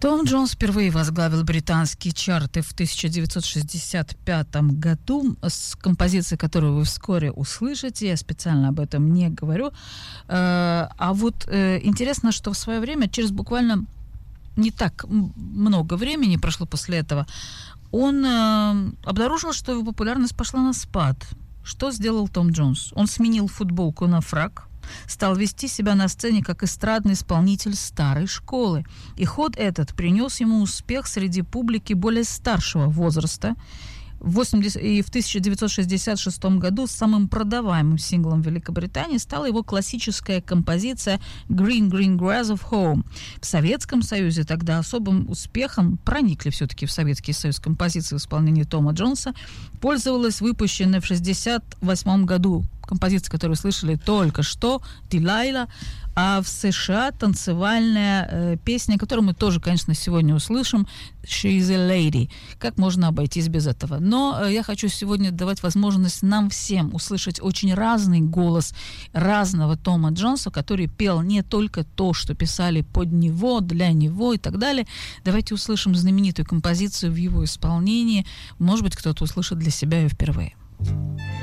Том Джонс впервые возглавил британские чарты в 1965 году с композицией, которую вы вскоре услышите. Я специально об этом не говорю. А вот интересно, что в свое время, через буквально не так много времени прошло после этого, он обнаружил, что его популярность пошла на спад. Что сделал Том Джонс? Он сменил футболку на фрак, стал вести себя на сцене как эстрадный исполнитель старой школы. И ход этот принес ему успех среди публики более старшего возраста. В 1966 году самым продаваемым синглом в Великобритании стала его классическая композиция «Green, Green Grass of Home». В Советском Союзе тогда особым успехом проникли все-таки в Советский Союз композиции в исполнении Тома Джонса. Пользовалась выпущенная в 1968 году композиция, которую слышали только что, «Delilah», а в США танцевальная песня, которую мы тоже, конечно, сегодня услышим, «She's a Lady». Как можно обойтись без этого? Но я хочу сегодня давать возможность нам всем услышать очень разный голос разного Тома Джонса, который пел не только то, что писали под него, для него и так далее. Давайте услышим знаменитую композицию в его исполнении. Может быть, кто-то услышит для себя ее впервые.